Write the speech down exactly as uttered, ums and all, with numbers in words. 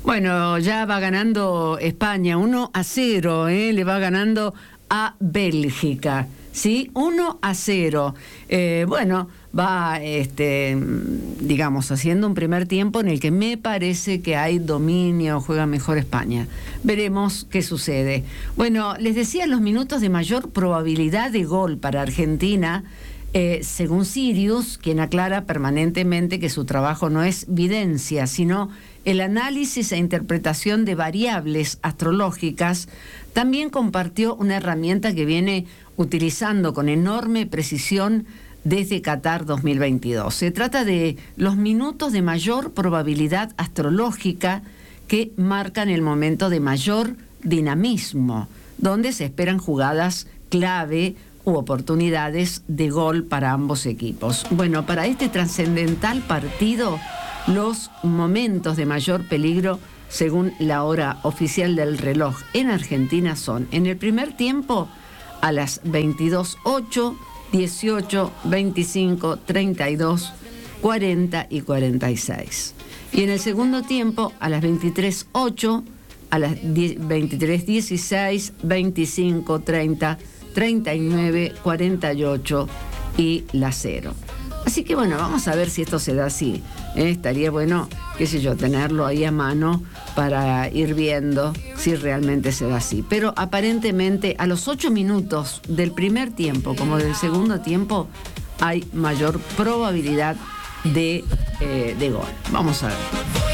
Bueno, ya va ganando España uno a cero, ¿eh? Le va ganando a Bélgica, ¿sí? uno a cero. Eh, bueno, va, este, digamos, haciendo un primer tiempo en el que me parece que hay dominio, juega mejor España. Veremos qué sucede. Bueno, les decía los minutos de mayor probabilidad de gol para Argentina. Eh, según Sirius, quien aclara permanentemente que su trabajo no es videncia, sino el análisis e interpretación de variables astrológicas, también compartió una herramienta que viene utilizando con enorme precisión desde Qatar dos mil veintidós. Se trata de los minutos de mayor probabilidad astrológica que marcan el momento de mayor dinamismo, donde se esperan jugadas clave u oportunidades de gol para ambos equipos. Bueno, para este trascendental partido, los momentos de mayor peligro, según la hora oficial del reloj en Argentina, son en el primer tiempo a las veintidós ocho, dieciocho, veinticinco, treinta y dos, cuarenta y cuarenta y seis. Y en el segundo tiempo a las veintitrés ocho, a las veintitrés dieciséis, veinticinco, treinta, treinta y nueve, cuarenta y ocho y la cero. Así que bueno, vamos a ver si esto se da así. ¿eh? Estaría bueno, qué sé yo, tenerlo ahí a mano para ir viendo si realmente se da así. Pero aparentemente a los ocho minutos del primer tiempo como del segundo tiempo hay mayor probabilidad de, eh, de gol. Vamos a ver.